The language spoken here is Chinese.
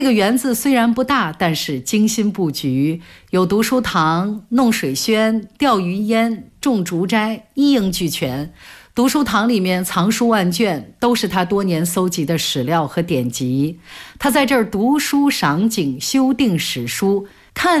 这个园子虽然不大，但是精心布局，有读书堂、弄水轩、钓鱼烟、种竹斋，一应俱全。读书堂里面藏书万卷，都是他多年搜集的史料和典籍。他在这儿读书赏景，修订史书，